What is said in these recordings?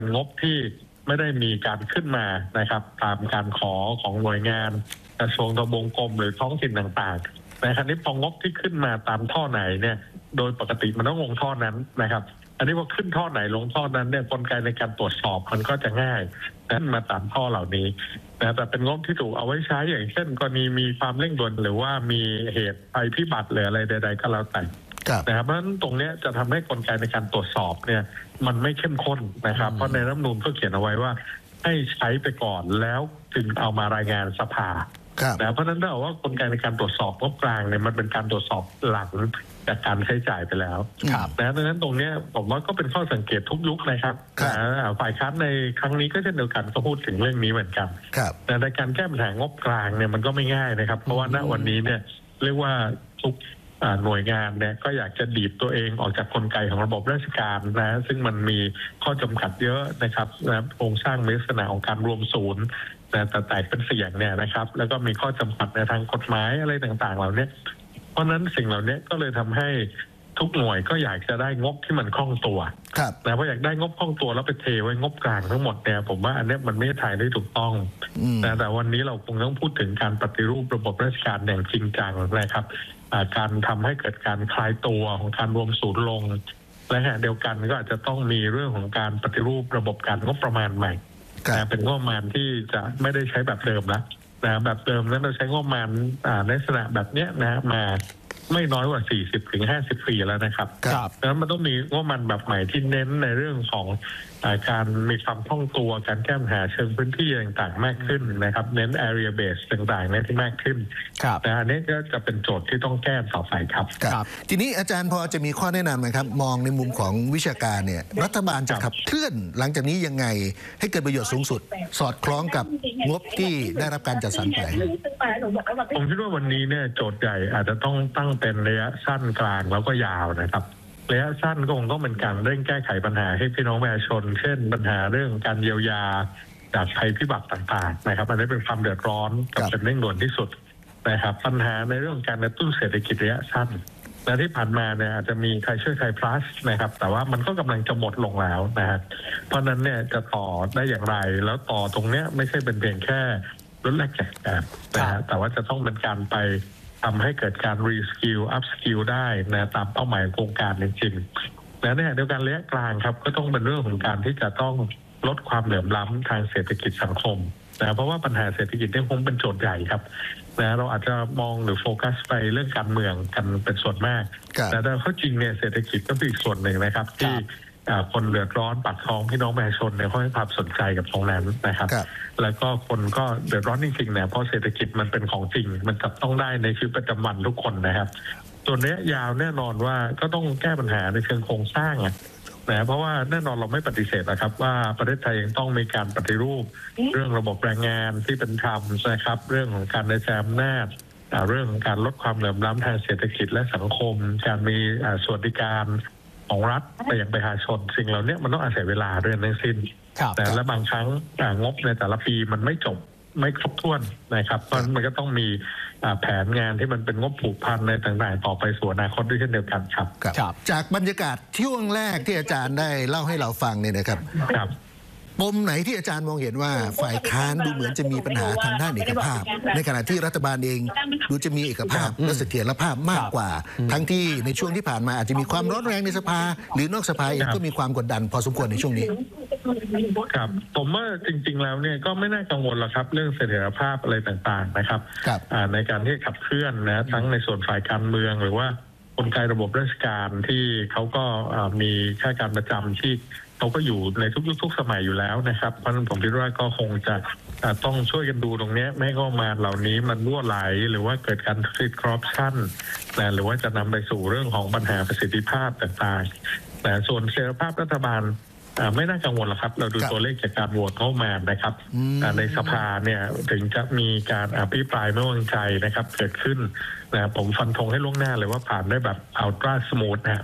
งบที่ไม่ได้มีการขึ้นมานะครับตามการขอของหน่วยงานกระทรวงทบวงกรมหรือท้องถิ่นต่างๆนะครับนี้พองบที่ขึ้นมาตามท่อไหนเนี่ยโดยปกติมันต้องลงท่อนั้นนะครับอันนี้พอขึ้นท่อไหนลงท่อนั้นเนี่ยกลไกในการตรวจสอบมันก็จะง่ายนั้นมาตามท่อเหล่านี้นะแต่เป็นงบที่ถูกเอาไว้ใช้อย่างเช่นกรณีมีความเร่งด่วนหรือว่ามีเหตุภัยพิบัติหรืออะไรใดๆก็แล้วแต่นะครับเพราะฉะนั้นตรงนี้จะทำให้กลไกในการตรวจสอบเนี่ยมันไม่เข้มข้นนะครับเพราะในรัฐธรรมนูญก็เขียนเอาไว้ว่าให้ใช้ไปก่อนแล้วจึงเอามารายงานสภาเพราะฉะนั้นถ้าว่ากลไกในการตรวจสอบงบกลางเนี่ยมันเป็นการตรวจสอบหลังจากการใช้จ่ายไปแล้วดังนั้นตรงนี้ผมว่าก็เป็นข้อสังเกตทุกยุคนะครับฝ่ายค้านในครั้งนี้ก็เช่นเดียวกันก็พูดถึงเรื่องนี้เหมือนกันแต่ในการแก้ปัญหางบกลางเนี่ยมันก็ไม่ง่ายนะครับเพราะว่าณวันนี้เนี่ยเรียกว่าทุกหน่วยงานเนี่ยก็อยากจะดีดตัวเองออกจากกลไกของระบบราชการนะซึ่งมันมีข้อจำกัดเยอะนะครับโครงสร้างลักษณะของการรวมศูนย์แต่แตกเป็นเสียงเนี่ยนะครับแล้วก็มีข้อจำกัดในทางกฎหมายอะไรต่างๆเหล่านี้เพราะนั้นสิ่งเหล่านี้ก็เลยทำให้ทุกหน่วยก็อยากจะได้งบที่มันคล่องตัวแต่พออยากได้งบคล่องตัวแล้วไปเทไว้งบกลางทั้งหมดเนี่ยผมว่าอันนี้มันไม่ถ่ายได้ถูกต้องแต่วันนี้เราคงต้องพูดถึงการปฏิรูประบบราชการอย่างจริงจังนะครับการทำให้เกิดการคลายตัวของการรวมศูนย์ลงและขณะเดียวกันก็อาจจะต้องมีเรื่องของการปฏิรูประบบการงบประมาณใหม่เป็นงบประมาณที่จะไม่ได้ใช้แบบเดิมแล้วแบบเดิมนั้นเราใช้งบประมาณในลักษณะแบบเนี้ยนะมาไม่น้อยกว่า 40-50 ปีแล้วนะครับดังนั้นมันต้องมีงบประมาณแบบใหม่ที่เน้นในเรื่องของการมีความคล่องตัวการแก้ปัญหาเชิงพื้นที่ต่างๆมากขึ้นนะครับเน้น area base ต่างๆเนี่ยที่มากขึ้นแต่อันนี้ก็จะเป็นโจทย์ที่ต้องแก้ต่อไปครับทีนี้อาจารย์พอจะมีข้อแนะนำไหมครับมองในมุมของวิชาการเนี่ยรัฐบาลจะขับเคลื่อนหลังจากนี้ยังไงให้เกิดประโยชน์สูงสุดสอดคล้องกับงบที่ได้รับการจัดสรรไปผมคิดว่าวันนี้เนี่ยโจทย์ใหญ่อาจจะต้องตั้งเป็นระยะสั้นกลางแล้วก็ยาวนะครับระยะสั้นก็คงต้องเป็นการเร่งแก้ไขปัญหาให้พี่น้องประชาชนเช่นปัญหาเรื่องการเยียวยาจากภัยพิบัติต่างๆนะครับอันนี้เป็นความเดือดร้อนกับเป็นเร่งด่วนที่สุดนะครับปัญหาในเรื่องการกระตุ้นเศรษฐกิจระยะสั้นและที่ผ่านมาเนี่ยอาจจะมีไทยช่วยไทย plus นะครับแต่ว่ามันก็กำลังจะหมดลงแล้วนะครับเพราะนั้นเนี่ยจะต่อได้อย่างไรแล้วต่อตรงเนี้ยไม่ใช่เป็นเพียงแค่ลดแลกแจกแบบนะฮะแต่ว่าจะต้องเป็นการไปทำให้เกิดการรีสกิลอัพสกิลได้นะตามเป้าหมายโครงการจริงๆและในขณะเดียวกันระยะกลางครับก็ต้องเป็นเรื่องของการที่จะต้องลดความเหลื่อมล้ำทางเศรษฐกิจสังคมนะเพราะว่าปัญหาเศรษฐกิจเนี่ยคงเป็นโจทย์ใหญ่ครับนะเราอาจจะมองหรือโฟกัสไปเรื่องการเมืองกันเป็นส่วนมากแต่ข้อจริงเนี่ยเศรษฐกิจก็เป็นอีกส่วนหนึ่งนะครับที่คนเดือดร้อนปากท้องพี่น้องประชาชนเนี่ยเขาให้ความสนใจกับตรงนั้นนะครับแล้วก็คนก็เดือดร้อนจริงๆเนี่ยเพราะเศรษฐกิจมันเป็นของจริงมันจับต้องได้ในชีวิตประจำวันทุกคนนะครับตัวนี้ยาวแน่นอนว่าก็ต้องแก้ปัญหาในเชิงโครงสร้างนะเพราะว่าแน่นอนเราไม่ปฏิเสธนะครับว่าประเทศไทยยังต้องมีการปฏิรูปเรื่องระบบแรงงานที่เป็นธรรมนะครับเรื่องของการได้แชร์อำนาจเรื่องของการลดความเหลื่อมล้ำทางเศรษฐกิจและสังคมการมีสวัสดิการของรัฐไปยังประชาชนสิ่งเหล่านี้มันต้องอาศัยเวลาด้วยทั้งสิ้นแต่และบางครั้งงบในแต่ละปีมันไม่จบไม่ครบถ้วนนะครับเพราะฉะนั้นมันก็ต้องมีแผนงานที่มันเป็นงบผูกพันในต่างๆต่อไปสู่อนาคตด้วยเช่นเดียวกันครับจากบรรยากาศช่วงแรกที่อาจารย์ได้เล่าให้เราฟังเนี่ยนะครับปมไหนที่อาจารย์มองเห็นว่าฝ่ายค้านดูเหมือนจะมีปัญหาทางด้านเอกภาพในขณะที่รัฐบาลเองดูจะมีเอกภาพและเสถียรภาพมากกว่าทั้งที่ในช่วงที่ผ่านมาอาจจะมีความร้อนแรงในสภาหรือนอกสภาเองก็มีความกดดันพอสมควรในช่วงนี้ครับผมว่าจริงๆแล้วเนี่ยก็ไม่น่ากังวลหรอกครับเรื่องเสถียรภาพอะไรต่างๆนะครับในการที่ขับเคลื่อนนะทั้งในส่วนฝ่ายการเมืองหรือว่ากลไกระบบราชการที่เขาก็มีข้าราชการประจำที่เขาก็อยู่ในทุกยุคทุกสมัยอยู่แล้วนะครับเพราะฉะนั้นผมคิดว่าก็คงจะต้องช่วยกันดูตรงนี้ไม่ให้งบประมาณเหล่านี้มันรั่วไหลหรือว่าเกิดการทุจริตคอร์รัปชันหรือว่าจะนำไปสู่เรื่องของปัญหาประสิทธิภาพต่างๆแต่ส่วนเสถียรภาพรัฐบาลไม่น่ากังวลหรอกครับเราดูตัวเลขจากการโหวตเข้ามานะครับในสภาเนี่ยถึงจะมีการอภิปรายไม่ไว้วางใจนะครับเกิดขึ้นนะผมฟันธงให้ล่วงหน้าเลยว่าผ่านได้แบบอัลตร้าสมูทนะครับ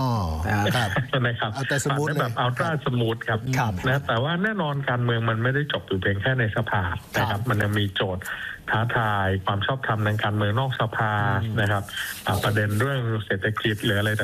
ผ่านได้แบบอัลตร้าสมูทครับนะแต่ว่าแน่นอนการเมืองมันไม่ได้จบอยู่เพียงแค่ในสภานะครับมันยังมีโจทย์ท้าทายความชอบธรรมในการเมืองนอกสภานะครับประเด็นเรื่องเศรษฐกิจหรืออะไร